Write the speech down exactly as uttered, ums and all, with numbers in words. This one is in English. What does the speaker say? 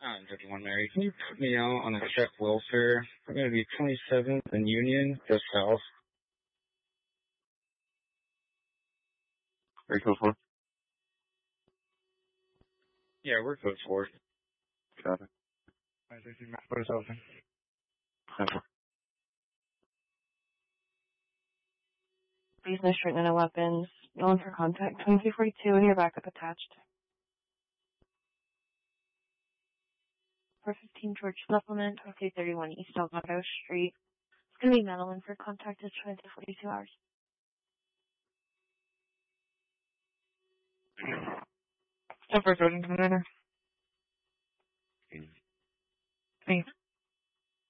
Um, everyone, Mary, can you put me out on a check welfare? I'm going to be twenty-seventh and Union, just south. Are you code four? Yeah, we're code four. Copy. I think the map is open. Copy. Business treatment of weapons. Known for contact. twenty-two forty-two and your backup attached. four fifteen George Supplement, twenty-two thirty-one East Elgato Street. It's going to be Madeline for contact. It's twenty-two forty-two hours. Step for coding commander. Thanks.